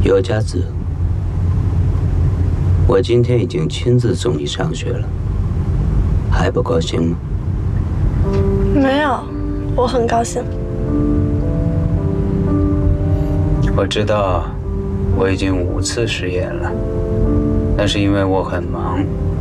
有佳子，我今天已经亲自送你上学了，还不高兴吗？ 没有，我很高兴。 我知道，我已经5次食言了，那是因为我很忙。